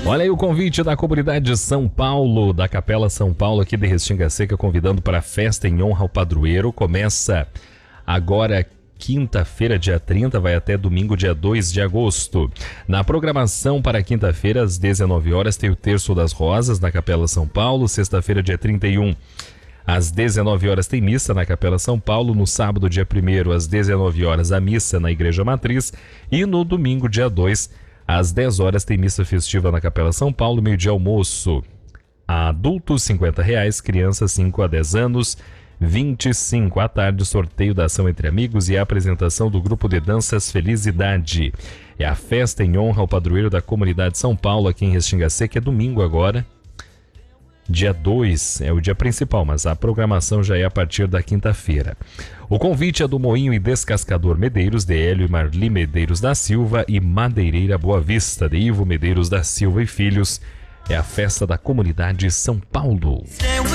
Olha aí o convite da comunidade de São Paulo, da Capela São Paulo aqui de Restinga Seca, convidando para a festa em honra ao padroeiro. Começa agora quinta-feira, dia 30, vai até domingo, dia 2 de agosto. Na programação para quinta-feira, às 19 horas, tem o Terço das Rosas na Capela São Paulo. Sexta-feira, dia 31, às 19 horas, tem missa na Capela São Paulo. No sábado, dia 1º, às 19 horas, a missa na Igreja Matriz. E no domingo, dia 2, às 10 horas, tem missa festiva na Capela São Paulo, meio-dia almoço. Adultos, R$50, crianças 5 a 10 anos, 25 à tarde, sorteio da ação entre amigos e a apresentação do grupo de danças Felicidade. É a festa em honra ao padroeiro da comunidade São Paulo, aqui em Restinga Seca, é domingo agora. Dia 2 é o dia principal, mas a programação já é a partir da quinta-feira. O convite é do Moinho e Descascador Medeiros, de Hélio e Marli Medeiros da Silva, e Madeireira Boa Vista, de Ivo Medeiros da Silva e Filhos. É a festa da comunidade São Paulo.